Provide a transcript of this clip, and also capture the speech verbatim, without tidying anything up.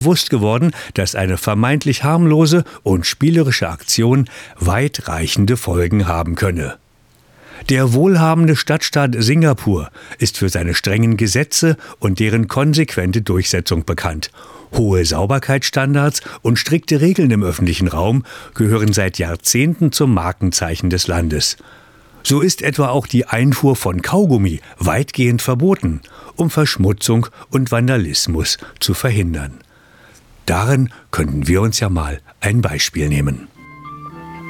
bewusst geworden, dass eine vermeintlich harmlose und spielerische Aktion weitreichende Folgen haben könne. Der wohlhabende Stadtstaat Singapur ist für seine strengen Gesetze und deren konsequente Durchsetzung bekannt. Hohe Sauberkeitsstandards und strikte Regeln im öffentlichen Raum gehören seit Jahrzehnten zum Markenzeichen des Landes. So ist etwa auch die Einfuhr von Kaugummi weitgehend verboten, um Verschmutzung und Vandalismus zu verhindern. Darin könnten wir uns ja mal ein Beispiel nehmen.